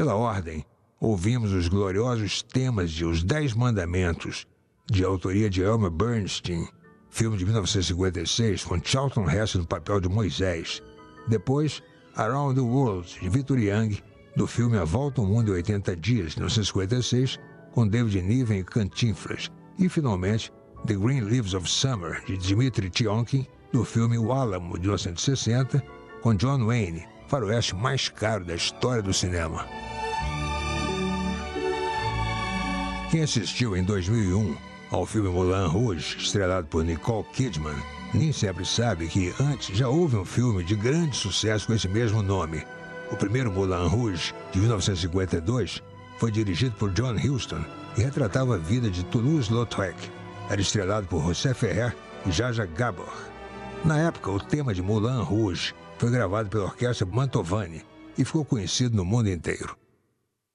Pela ordem, ouvimos os gloriosos temas de Os 10 Mandamentos, de autoria de Elmer Bernstein, filme de 1956, com Charlton Heston no papel de Moisés. Depois, Around the World, de Victor Young, do filme A Volta ao Mundo em 80 Dias, de 1956, com David Niven e Cantinflas. E, finalmente, The Green Leaves of Summer, de Dmitri Tiomkin, do filme O Álamo, de 1960, com John Wayne, faroeste mais caro da história do cinema. Quem assistiu em 2001 ao filme Moulin Rouge, estrelado por Nicole Kidman, nem sempre sabe que antes já houve um filme de grande sucesso com esse mesmo nome. O primeiro Moulin Rouge, de 1952, foi dirigido por John Huston e retratava a vida de Toulouse-Lautrec. Era estrelado por José Ferrer e Jaja Gabor. Na época, o tema de Moulin Rouge foi gravado pela orquestra Mantovani e ficou conhecido no mundo inteiro.